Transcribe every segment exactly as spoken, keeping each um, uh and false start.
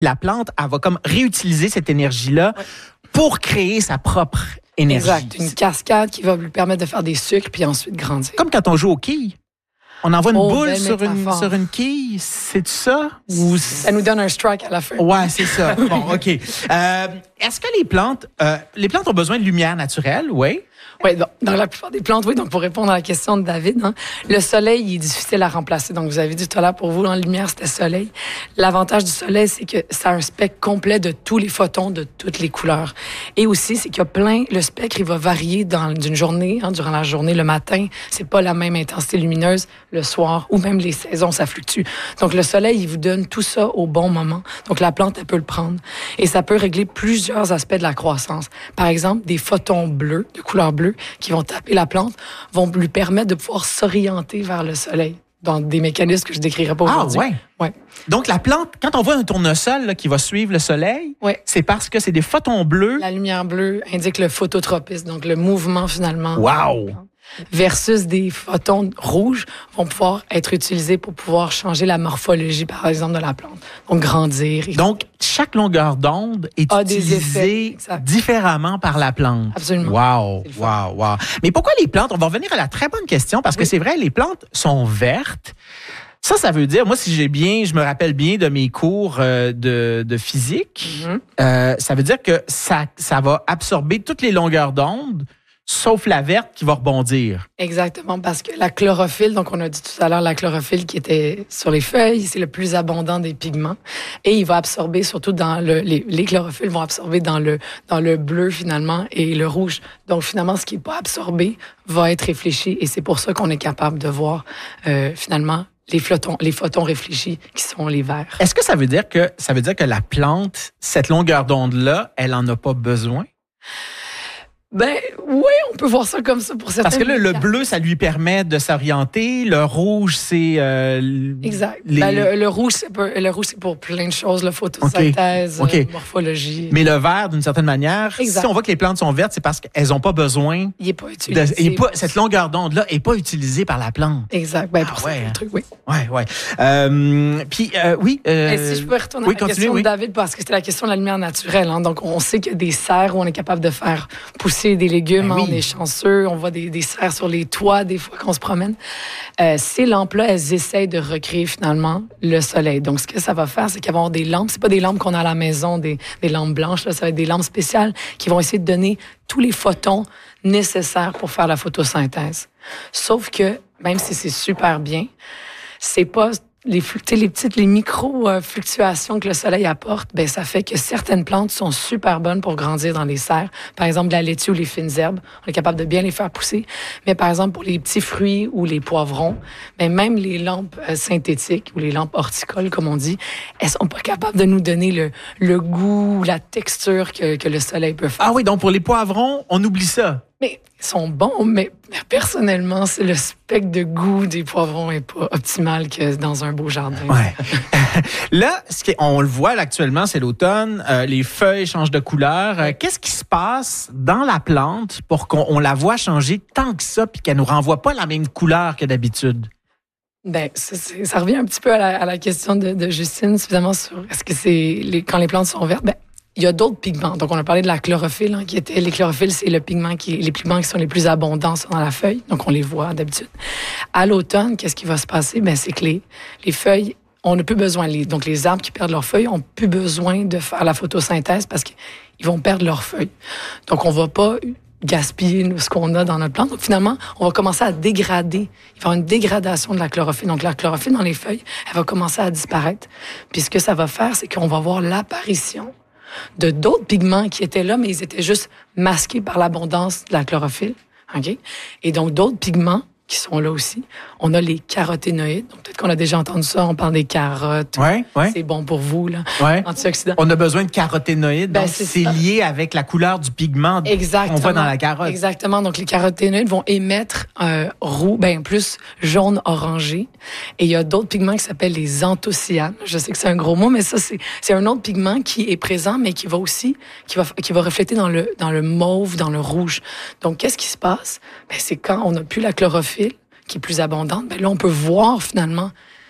La plante, elle va comme réutiliser cette énergie-là ouais. pour créer sa propre énergie. Exact. Une cascade qui va lui permettre de faire des sucres puis ensuite grandir. Comme quand on joue aux quilles. On envoie une oh, boule sur une, sur une quille, c'est ça? Ou ça nous donne un strike à la fin. Ouais, c'est ça. Bon, OK. Euh, est-ce que les plantes, euh, les plantes ont besoin de lumière naturelle? Oui. Oui, dans, dans la plupart des plantes, oui. Donc, pour répondre à la question de David, hein, le soleil, il est difficile à remplacer. Donc, vous avez dit tout à l'heure, pour vous, en lumière, c'était soleil. L'avantage du soleil, c'est que ça a un spectre complet de tous les photons, de toutes les couleurs. Et aussi, c'est qu'il y a plein, le spectre, il va varier dans d'une journée, hein, durant la journée. Le matin, c'est pas la même intensité lumineuse. Le soir, ou même les saisons, ça fluctue. Donc, le soleil, il vous donne tout ça au bon moment. Donc, la plante, elle peut le prendre. Et ça peut régler plusieurs aspects de la croissance. Par exemple, des photons bleus, de couleur bleue, qui vont taper la plante, vont lui permettre de pouvoir s'orienter vers le soleil dans des mécanismes que je décrirai pas aujourd'hui. Ah, ouais. Ouais. Donc, la plante, quand on voit un tournesol là, qui va suivre le soleil, ouais. c'est parce que c'est des photons bleus. La lumière bleue indique le phototropisme, donc le mouvement finalement. Wow! Versus des photons rouges vont pouvoir être utilisés pour pouvoir changer la morphologie, par exemple, de la plante. Donc, grandir. Et donc, chaque longueur d'onde est a utilisée différemment par la plante. Absolument. Wow, wow, wow. Mais pourquoi les plantes? On va revenir à la très bonne question, parce que oui. c'est vrai, les plantes sont vertes. Ça, ça veut dire, moi, si j'ai bien, je me rappelle bien de mes cours euh, de, de physique, mm-hmm. euh, ça veut dire que ça, ça va absorber toutes les longueurs d'onde, sauf la verte qui va rebondir. Exactement, parce que la chlorophylle, donc on a dit tout à l'heure la chlorophylle qui était sur les feuilles, c'est le plus abondant des pigments. Et il va absorber surtout dans le... Les, les chlorophylles vont absorber dans le, dans le bleu finalement et le rouge. Donc finalement, ce qui n'est pas absorbé va être réfléchi et c'est pour ça qu'on est capable de voir euh, finalement les photons, les photons réfléchis qui sont les verts. Est-ce que ça veut dire que ça veut dire que la plante, cette longueur d'onde-là, elle en a pas besoin? Ben oui, on peut voir ça comme ça pour certains. Parce que là, le bleu, ça lui permet de s'orienter. Le rouge, c'est euh, exact. Les... Ben, le, le rouge, c'est pour, le rouge, c'est pour plein de choses, la photosynthèse, okay. Okay. Euh, morphologie. Mais le vert, d'une certaine manière, exact. Si on voit que les plantes sont vertes, c'est parce qu'elles n'ont pas besoin. Il n'est pas utilisé. De, il est pas, cette longueur d'onde-là est pas utilisée par la plante. Exact. Ben, pour ah, ouais. ça, truc, oui. Ouais, ouais. Euh, puis euh, oui. Euh, Et si je peux retourner oui, à la question oui. de David, parce que c'était la question de la lumière naturelle. Hein, donc, on sait qu'il y a des serres où on est capable de faire pousser des légumes. Ben, oui. On est chanceux, on voit des, des serres sur les toits des fois qu'on se promène. Euh, ces lampes-là, elles essayent de recréer finalement le soleil. Donc, ce que ça va faire, c'est qu'il va y avoir des lampes. C'est pas des lampes qu'on a à la maison, des, des lampes blanches. Là, ça va être des lampes spéciales qui vont essayer de donner tous les photons nécessaires pour faire la photosynthèse. Sauf que, même si c'est super bien, c'est pas les, les petites, les micro-fluctuations que le soleil apporte, ben ça fait que certaines plantes sont super bonnes pour grandir dans les serres. Par exemple, la laitue ou les fines herbes, on est capable de bien les faire pousser. Mais par exemple, pour les petits fruits ou les poivrons, ben même les lampes synthétiques ou les lampes horticoles, comme on dit, elles sont pas capables de nous donner le, le goût, la texture que, que le soleil peut faire. Ah oui, donc pour les poivrons, on oublie ça. Mais ils sont bons, mais personnellement, c'est le spectre de goût des poivrons n'est pas optimal que dans un beau jardin. Ouais. Là, ce qui, on le voit là, actuellement, c'est l'automne. Euh, les feuilles changent de couleur. Euh, qu'est-ce qui se passe dans la plante pour qu'on on la voit changer tant que ça, puis qu'elle nous renvoie pas la même couleur que d'habitude? Ben, ça, ça revient un petit peu à la, à la question de, de Justine, suffisamment sur est-ce que c'est les, quand les plantes sont vertes. Ben, il y a d'autres pigments. Donc, on a parlé de la chlorophylle, hein, qui était, les chlorophylles, c'est le pigment qui, les pigments qui sont les plus abondants dans la feuille. Donc, on les voit d'habitude. À l'automne, qu'est-ce qui va se passer? Ben, c'est que les, les feuilles, on n'a plus besoin. Les, donc, les arbres qui perdent leurs feuilles ont plus besoin de faire la photosynthèse parce qu'ils vont perdre leurs feuilles. Donc, on va pas gaspiller ce qu'on a dans notre plante. Donc, finalement, on va commencer à dégrader. Il va y avoir une dégradation de la chlorophylle. Donc, la chlorophylle dans les feuilles, elle va commencer à disparaître. Puis, ce que ça va faire, c'est qu'on va voir l'apparition de d'autres pigments qui étaient là, mais ils étaient juste masqués par l'abondance de la chlorophylle. OK? Et donc, d'autres pigments qui sont là aussi. On a les caroténoïdes. Donc, peut-être qu'on a déjà entendu ça. On parle des carottes. Ouais, ouais. C'est bon pour vous, là. Ouais. Antioxydants. On a besoin de caroténoïdes. Ben, donc, c'est, c'est lié avec la couleur du pigment qu'on voit dans la carotte. Exactement. Donc, les caroténoïdes vont émettre euh, roux, ben plus jaune-orangé. Et il y a d'autres pigments qui s'appellent les anthocyanes. Je sais que c'est un gros mot, mais ça, c'est, c'est un autre pigment qui est présent, mais qui va aussi, qui va, qui va refléter dans le, dans le mauve, dans le rouge. Donc, qu'est-ce qui se passe? Ben, c'est quand on n'a plus la chlorophylle, qui est plus abondante, ben là, on peut voir finalement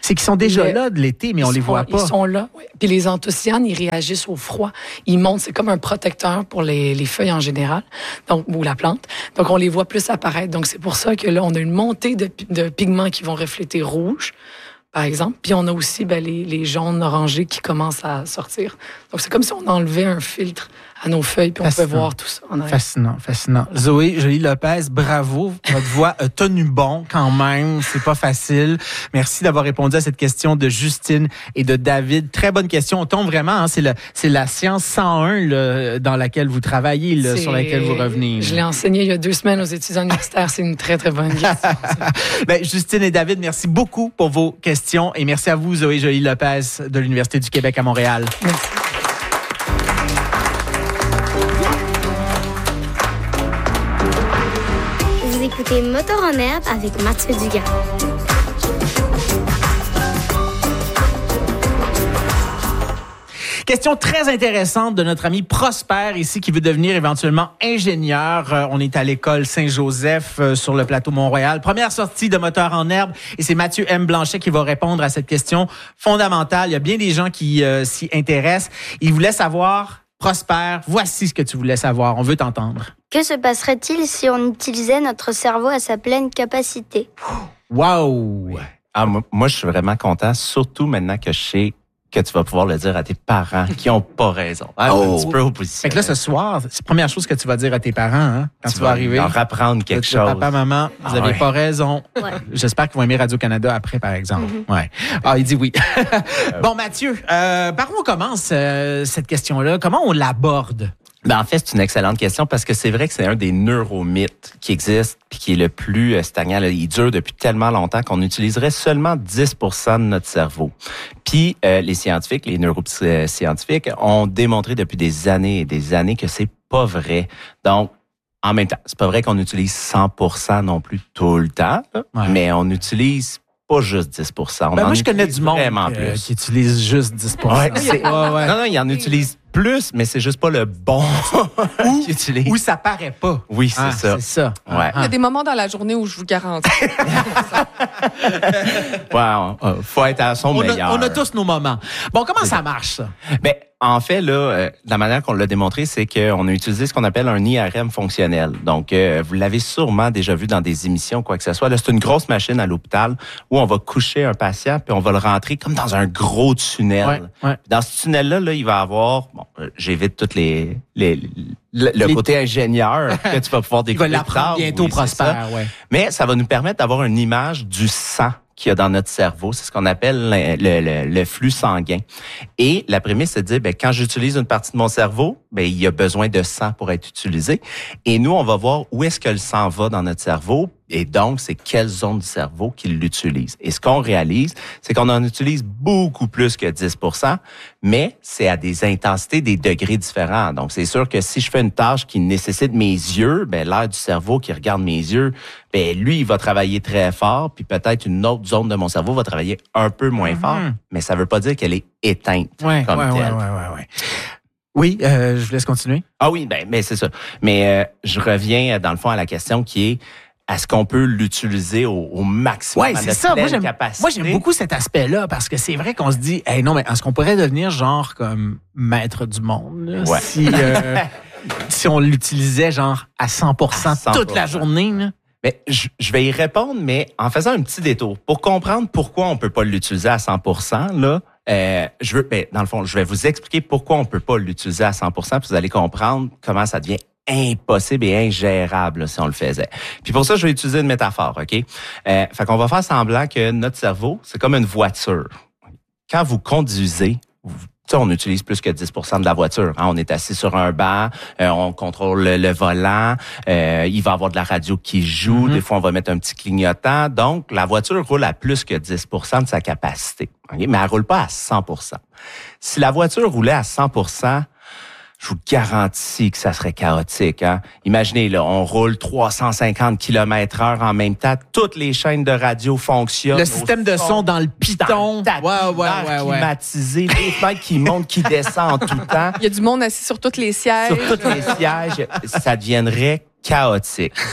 C'est qu'ils sont déjà Les, là de l'été, mais on les voit sont, pas. Ils sont là. Oui. Puis les anthocyanes, ils réagissent au froid. Ils montent, c'est comme un protecteur pour les, les feuilles en général, donc ou la plante. Donc on les voit plus apparaître. Donc c'est pour ça que là, on a une montée de, de pigments qui vont refléter rouge, par exemple. Puis on a aussi ben, les, les jaunes orangés qui commencent à sortir. Donc c'est comme si on enlevait un filtre à nos feuilles, puis on peut voir tout ça en arrière. Fascinant, fascinant. Zoé Joly-Lopez, bravo. Votre voix a tenu bon quand même. C'est pas facile. Merci d'avoir répondu à cette question de Justine et de David. Très bonne question. On tombe vraiment, hein, c'est, le, c'est la science cent un là, dans laquelle vous travaillez, là, sur laquelle vous revenez. Je l'ai enseigné il y a deux semaines aux étudiants universitaires. C'est une très, très bonne question. ben, Justine et David, merci beaucoup pour vos questions et merci à vous, Zoé Joly-Lopez de l'Université du Québec à Montréal. Merci. Vous écoutez Moteur en herbe avec Mathieu Dugas. Question très intéressante de notre ami Prosper ici qui veut devenir éventuellement ingénieur. Euh, on est à l'école Saint-Joseph euh, sur le plateau Mont-Royal. Première sortie de Moteur en herbe et c'est Mathieu M. Blanchet qui va répondre à cette question fondamentale. Il y a bien des gens qui euh, s'y intéressent. Il voulait savoir, Prosper, voici ce que tu voulais savoir. On veut t'entendre. Que se passerait-il si on utilisait notre cerveau à sa pleine capacité? Wow! Oui. Ah, moi, moi, je suis vraiment content, surtout maintenant que je sais que tu vas pouvoir le dire à tes parents qui ont pas raison. Ah, oh. Un petit peu opposition. Fait que là, ce soir, c'est la première chose que tu vas dire à tes parents, hein, quand tu, tu vas, vas arriver. leur apprendre quelque chose. Papa, maman, vous ah, avez ouais. pas raison. Ouais. J'espère qu'ils vont aimer Radio-Canada après, par exemple. Mm-hmm. Ouais. Ah, il dit oui. Bon, Mathieu, euh, par où on commence euh, cette question-là? Comment on l'aborde? Ben, en fait, c'est une excellente question parce que c'est vrai que c'est un des neuromythes qui existe puis qui est le plus stagnant. Il dure depuis tellement longtemps qu'on utiliserait seulement dix pour cent de notre cerveau. Puis euh, les scientifiques, les neuroscientifiques ont démontré depuis des années et des années que c'est pas vrai. Donc, en même temps, c'est pas vrai qu'on utilise cent pour cent non plus tout le temps, là, ouais. mais on utilise pas juste dix pour cent. On ben en moi, je connais du monde euh, qui utilise juste dix pour cent. Ouais, c'est, ouais, ouais. Non, non, il en utilise plus, mais c'est juste pas le bon ou, ou ça paraît pas. Oui, c'est ah, ça. C'est ça. Ouais. Il y a des moments dans la journée où je vous garantis. ouais, on, faut être à son on meilleur. A, on a tous nos moments. Bon, comment c'est ça marche, ça? Ben, en fait, là, euh, la manière qu'on l'a démontré, c'est qu'on a utilisé ce qu'on appelle un I R M fonctionnel. Donc, euh, vous l'avez sûrement déjà vu dans des émissions, quoi que ce soit. Là, c'est une grosse machine à l'hôpital où on va coucher un patient puis on va le rentrer comme dans un gros tunnel. Ouais, ouais. Dans ce tunnel-là, là, il va avoir, bon, euh, j'évite toutes les, les, le, le les... côté ingénieur que tu vas pouvoir découvrir. Il va l'apprendre bientôt, oui, Prosper. Ouais. Mais ça va nous permettre d'avoir une image du sang qu'il y a dans notre cerveau. C'est ce qu'on appelle le, le, le, le flux sanguin. Et la prémisse, c'est de dire, ben, quand j'utilise une partie de mon cerveau, ben, il y a besoin de sang pour être utilisé. Et nous, on va voir où est-ce que le sang va dans notre cerveau. Et donc, c'est quelle zone du cerveau qui l'utilise. Et ce qu'on réalise, c'est qu'on en utilise beaucoup plus que dix pour cent, mais c'est à des intensités, des degrés différents. Donc, c'est sûr que si je fais une tâche qui nécessite mes yeux, ben, l'air du cerveau qui regarde mes yeux, ben, lui, il va travailler très fort, puis peut-être une autre zone de mon cerveau va travailler un peu moins mm-hmm. fort, mais ça veut pas dire qu'elle est éteinte ouais, comme ouais, telle. Ouais, ouais, ouais, ouais. Oui, euh, je vous laisse continuer. Ah oui, ben, mais c'est ça. Mais euh, je reviens, dans le fond, à la question qui est est-ce qu'on peut l'utiliser au, au maximum ouais, à c'est notre ça. pleine moi, j'aime, capacité? Moi, j'aime beaucoup cet aspect-là parce que c'est vrai qu'on se dit, hey, non, mais est-ce qu'on pourrait devenir genre comme maître du monde là, ouais. si, euh, si on l'utilisait genre à cent pour cent, à cent pour cent toute la journée? Là? Mais je, je vais y répondre, mais en faisant un petit détour. Pour comprendre pourquoi on peut pas l'utiliser à cent pour cent, là, euh, je veux, ben, dans le fond, je vais vous expliquer pourquoi on peut pas l'utiliser à cent pour cent, puis vous allez comprendre comment ça devient impossible et ingérable là, si on le faisait. Puis pour ça, je vais utiliser une métaphore, OK? Euh, fait qu'on va faire semblant que notre cerveau, c'est comme une voiture. Quand vous conduisez, vous, on utilise plus que dix pour cent de la voiture. Hein? On est assis sur un banc, euh, on contrôle le, le volant, euh, il va y avoir de la radio qui joue, mm-hmm. des fois on va mettre un petit clignotant. Donc, la voiture roule à plus que dix pour cent de sa capacité. Okay? Mais elle roule pas à cent pour cent. Si la voiture roulait à cent pour cent, je vous garantis que ça serait chaotique. Hein? Imaginez, là, on roule trois cent cinquante kilomètres heure en même temps. Toutes les chaînes de radio fonctionnent. Le système de son dans le piton. Dans le ouais, ouais, ouais, ouais. Climatisé, les fenêtres qui montent, qui descendent tout le temps. Il y a du monde assis sur tous les sièges. Sur tous les sièges. Ça deviendrait chaotique.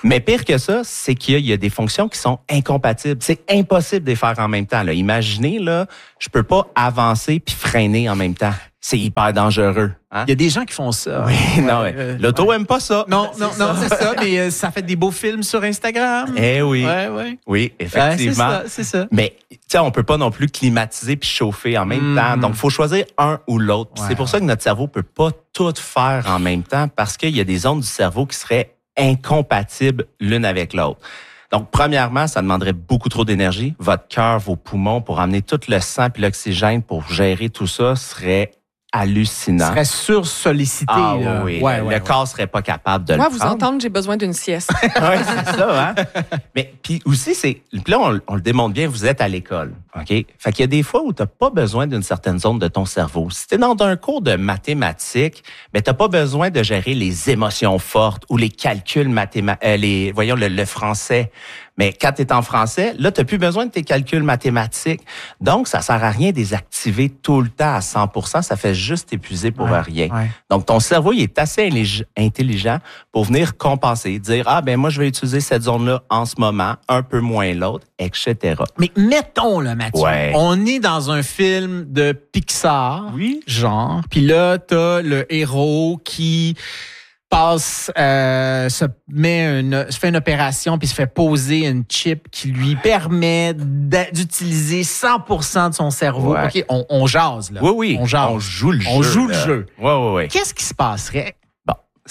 Mais pire que ça, c'est qu'il y a, il y a des fonctions qui sont incompatibles. C'est impossible de les faire en même temps. Là. Imaginez, là, je peux pas avancer puis freiner en même temps. C'est hyper dangereux. Hein? Il y a des gens qui font ça. Oui, ouais, non, ouais. euh, L'auto ouais. aime pas ça. Non, non, non, c'est ça, mais euh, ça fait des beaux films sur Instagram. Eh oui. Ouais, ouais. Oui, effectivement. Ouais, c'est ça, c'est ça. Mais tu sais, on peut pas non plus climatiser puis chauffer en même Mm. temps. Donc, faut choisir un ou l'autre. Puis Ouais, c'est pour ça que notre cerveau peut pas tout faire en même temps parce qu'il y a des zones du cerveau qui seraient incompatibles l'une avec l'autre. Donc, premièrement, ça demanderait beaucoup trop d'énergie. Votre cœur, vos poumons, pour amener tout le sang puis l'oxygène pour gérer tout ça, serait hallucinant. Ça serait sursollicité. Ah là. oui, Ouais, le, ouais, le ouais. corps serait pas capable de Moi, le vous prendre. entendre, j'ai besoin d'une sieste. Oui, c'est ça, hein? Mais puis aussi, c'est. Puis là, on, on le démontre bien, vous êtes à l'école. OK? Fait qu'il y a des fois où tu n'as pas besoin d'une certaine zone de ton cerveau. Si tu es dans un cours de mathématiques, ben tu n'as pas besoin de gérer les émotions fortes ou les calculs mathématiques, euh, les, voyons, le, le français. Mais quand tu es en français, là, tu n'as plus besoin de tes calculs mathématiques. Donc, ça sert à rien de les activer tout le temps à cent pour cent. Ça fait juste épuiser pour Ouais, rien. ouais. Donc, ton cerveau, il est assez intellig- intelligent pour venir compenser, dire, ah, ben moi, je vais utiliser cette zone-là en ce moment, un peu moins l'autre, et cetera. Mais mettons, là, Mathieu, Ouais. on est dans un film de Pixar, Oui. genre, puis là, t'as le héros qui passe, euh, se met une, se fait une opération puis se fait poser une chip qui lui permet d'a- d'utiliser cent pour cent de son cerveau. Ouais. OK, on, on jase, là. Oui, oui. On jase. On joue le On jeu. joue le là. jeu. Oui, oui, oui. Qu'est-ce qui se passerait? Bon,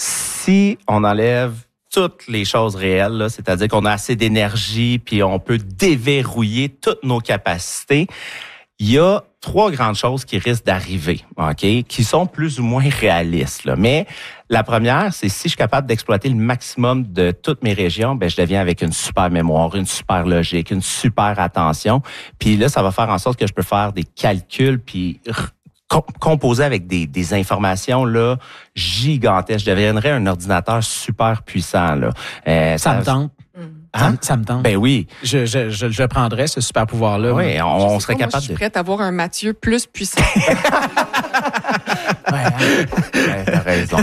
si on enlève toutes les choses réelles, là, c'est-à-dire qu'on a assez d'énergie puis on peut déverrouiller toutes nos capacités, il y a trois grandes choses qui risquent d'arriver, OK, qui sont plus ou moins réalistes, là. Mais la première, c'est si je suis capable d'exploiter le maximum de toutes mes régions, ben je deviens avec une super mémoire, une super logique, une super attention. Puis là, ça va faire en sorte que je peux faire des calculs puis r- com- composer avec des, des informations là gigantesques. Je deviendrais un ordinateur super puissant là. Euh, Ça me tente. Ça, me- ça me tente. Ben oui. Je, je, je, je prendrais ce super pouvoir-là. Oui, on, Je on sais serait pas, moi, capable je suis de. prête à voir un Mathieu plus puissant. Ouais, hein. Ouais, t'as raison.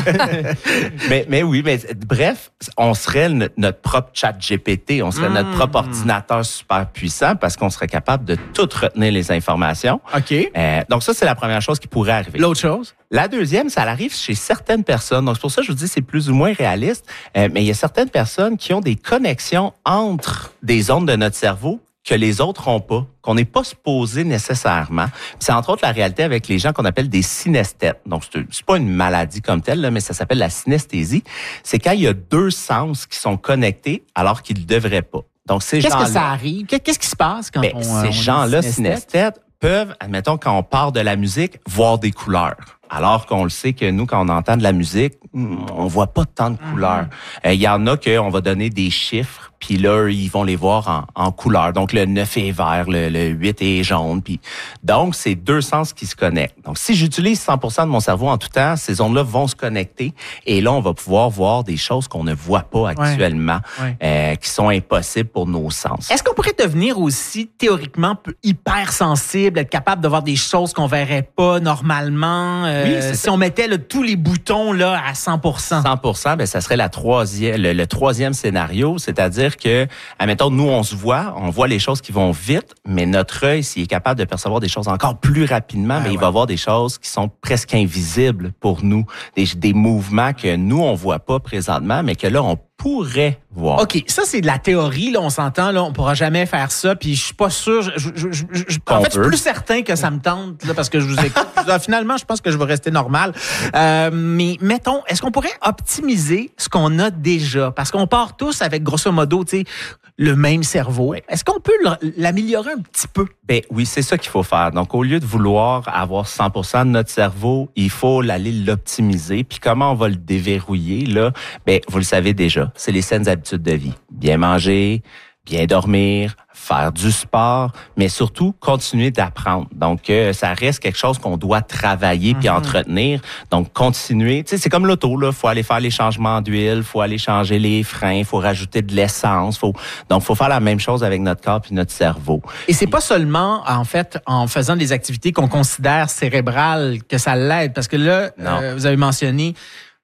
mais, mais oui, mais bref, on serait le- notre propre chat G P T, on serait Mm. notre propre ordinateur super puissant parce qu'on serait capable de tout retenir les informations. OK. Euh, donc ça, c'est la première chose qui pourrait arriver. L'autre chose? La deuxième, ça arrive chez certaines personnes. Donc, c'est pour ça que je vous dis c'est plus ou moins réaliste. Euh, mais il y a certaines personnes qui ont des connexions entre des zones de notre cerveau que les autres n'ont pas, qu'on n'est pas supposé nécessairement. Puis c'est entre autres la réalité avec les gens qu'on appelle des synesthètes. Donc, c'est, c'est pas une maladie comme telle, là, mais ça s'appelle la synesthésie. C'est quand il y a deux sens qui sont connectés alors qu'ils ne devraient pas. Donc, ces Qu'est-ce gens-là... que ça arrive? Qu'est- Qu'est-ce qui se passe quand Ben, on... euh, ces on est gens-là, synesthète? synesthètes, peuvent, admettons, quand on part de la musique, voir des couleurs. Alors qu'on le sait que nous, quand on entend de la musique, on voit pas tant de couleurs. Il y en a qu'on va donner des chiffres, puis là, ils vont les voir en, en couleurs. Donc, le neuf est vert, le, le huit est jaune. Puis, donc, c'est deux sens qui se connectent. Donc, si j'utilise cent pour cent de mon cerveau en tout temps, ces ondes-là vont se connecter. Et là, on va pouvoir voir des choses qu'on ne voit pas actuellement, Ouais. euh, qui sont impossibles pour nos sens. Est-ce qu'on pourrait devenir aussi théoriquement peu- hypersensible, être capable de voir des choses qu'on verrait pas normalement euh, Oui, c'est si ça. on mettait là, tous les boutons là à cent pour cent? cent pour cent, ben ça serait la troisième, le, le troisième scénario, c'est-à-dire que, admettons, nous on se voit, on voit les choses qui vont vite, mais notre œil, s'il est capable de percevoir des choses encore plus rapidement, Ah, ben il ouais. va voir des choses qui sont presque invisibles pour nous, des, des mouvements que nous on voit pas présentement, mais que là on pourrait voir. OK, ça c'est de la théorie, là, on s'entend, là, on pourra jamais faire ça, puis je suis pas sûr, je, je, je, je- je- en Qu'on fait, je suis peut. plus certain que ça me tente, là, parce que je vous écoute. Là, finalement, je pense que je vais rester normal. Euh, mais mettons, est-ce qu'on pourrait optimiser ce qu'on a déjà? Parce qu'on part tous avec, grosso modo, tu sais, le même cerveau. Est-ce qu'on peut l- l'améliorer un petit peu? Ben oui, c'est ça qu'il faut faire. Donc, au lieu de vouloir avoir cent pour cent de notre cerveau, il faut aller l'optimiser. Puis comment on va le déverrouiller, là? Ben, vous le savez déjà, c'est les saines habitudes de vie. Bien manger, bien dormir, faire du sport, mais surtout continuer d'apprendre. Donc, euh, ça reste quelque chose qu'on doit travailler puis entretenir. Donc, continuer. Tu sais, c'est comme l'auto, là. Faut aller faire les changements d'huile, faut aller changer les freins, faut rajouter de l'essence. Faut... Donc, faut faire la même chose avec notre corps puis notre cerveau. Et c'est pas seulement, en fait, en faisant des activités qu'on considère cérébrales que ça l'aide, parce que là, Non. euh, vous avez mentionné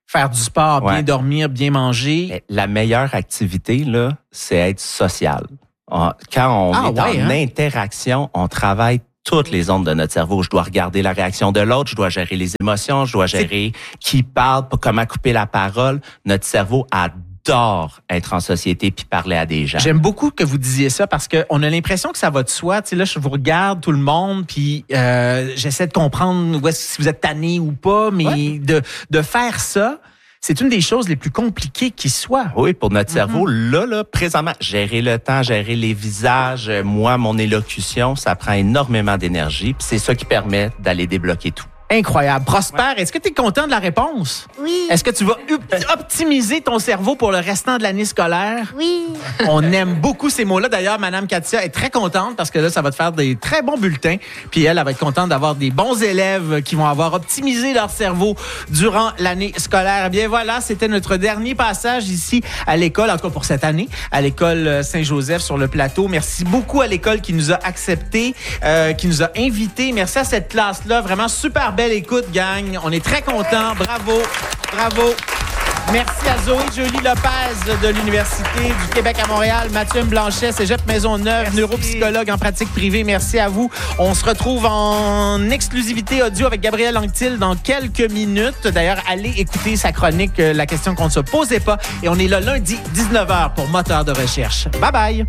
Faire du sport, bien Ouais. dormir, bien manger. La meilleure activité, là, c'est être social. On- Quand on Ah, est ouais, en hein? interaction, on travaille toutes les ondes de notre cerveau. Je dois regarder la réaction de l'autre, je dois gérer les émotions, je dois gérer qui parle, comment couper la parole. Notre cerveau adore être en société puis parler à des gens. J'aime beaucoup que vous disiez ça parce qu'on a l'impression que ça va de soi. Tu sais, là, je vous regarde tout le monde, puis euh, j'essaie de comprendre où est-ce, si vous êtes tanné ou pas, mais Ouais. de, de faire ça, c'est une des choses les plus compliquées qui soit. Oui, pour notre cerveau, là, là, présentement, gérer le temps, gérer les visages, euh, moi, mon élocution, ça prend énormément d'énergie, puis c'est ça qui permet d'aller débloquer tout. Incroyable. Prosper, est-ce que tu es content de la réponse? Oui. Est-ce que tu vas op- optimiser ton cerveau pour le restant de l'année scolaire? Oui. On aime beaucoup ces mots-là. D'ailleurs, Madame Katia est très contente parce que là, ça va te faire des très bons bulletins. Puis elle, elle va être contente d'avoir des bons élèves qui vont avoir optimisé leur cerveau durant l'année scolaire. Eh bien voilà, c'était notre dernier passage ici à l'école, en tout cas pour cette année, à l'école Saint-Joseph sur le plateau. Merci beaucoup à l'école qui nous a acceptés, euh, qui nous a invités. Merci à cette classe-là. Vraiment super belle écoute, gang. On est très contents. Bravo. Bravo. Merci à Zoé Jolie Lopez de l'Université du Québec à Montréal, Mathieu Blanchet, Cégep Maisonneuve, Merci. neuropsychologue en pratique privée. Merci à vous. On se retrouve en exclusivité audio avec Gabriel Anctil dans quelques minutes. D'ailleurs, allez écouter sa chronique euh, La question qu'on ne se posait pas. Et on est là lundi, dix-neuf heures pour Moteur de recherche. Bye bye!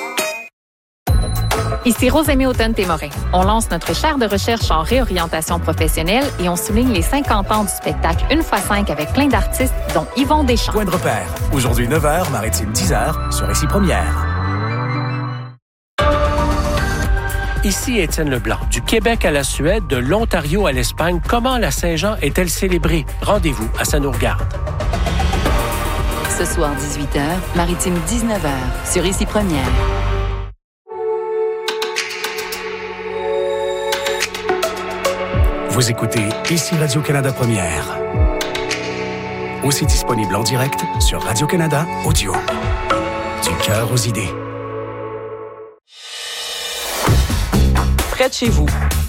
Ici Rosemée Automne-Témorin. On lance notre chaire de recherche en réorientation professionnelle et on souligne les cinquante ans du spectacle Une fois cinq avec plein d'artistes, dont Yvon Deschamps. Point de repère. Aujourd'hui, neuf heures, Maritime dix heures, sur Ici Première. Ici Étienne Leblanc. Du Québec à la Suède, de l'Ontario à l'Espagne, comment la Saint-Jean est-elle célébrée? Rendez-vous à Ça nous regarde. Ce soir, dix-huit heures, Maritime dix-neuf heures, sur Ici Première. Vous écoutez Ici Radio-Canada Première. Aussi disponible en direct sur Radio-Canada Audio. Du cœur aux idées. Près de chez vous,